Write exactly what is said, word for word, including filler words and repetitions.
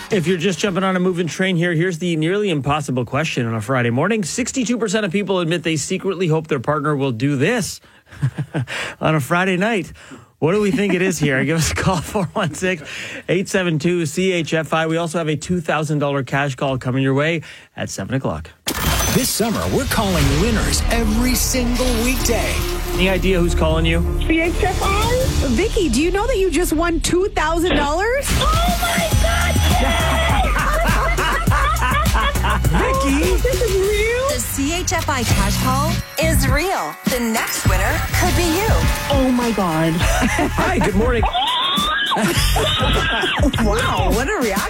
If you're just jumping on a moving train here, here's the nearly impossible question on a Friday morning. sixty-two percent of people admit they secretly hope their partner will do this on a Friday night. What do we think it is here? Give us a call, four one six, eight seven two, C H F I. We also have a two thousand dollars cash call coming your way at seven o'clock. This summer, we're calling winners every single weekday. Any idea who's calling you? C H F I? Vicky, do you know that you just won two thousand dollars? Oh my God! Vicky! This is real? The C H F I cash call is real. The next winner could be you. Oh my God. Hi, good morning. Wow, what a reaction.